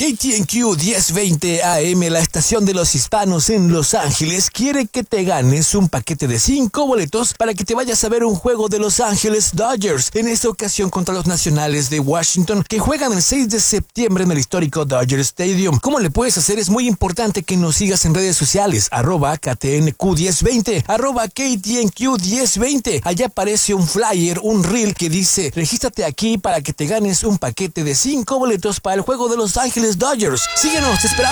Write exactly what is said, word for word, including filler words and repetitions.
K T N Q diez veinte A M, la estación de los hispanos en Los Ángeles, quiere que te ganes un paquete de cinco boletos para que te vayas a ver un juego de Los Ángeles Dodgers, en esta ocasión contra los Nacionales de Washington, que juegan el seis de septiembre en el histórico Dodger Stadium. ¿Cómo le puedes hacer? Es muy importante que nos sigas en redes sociales, arroba K T N Q diez veinte, arroba K T N Q diez veinte. Allá aparece un flyer, un reel que dice, regístrate aquí para que te ganes un paquete de cinco boletos para el juego de Los Ángeles Dodgers. Síguenos, te esperamos.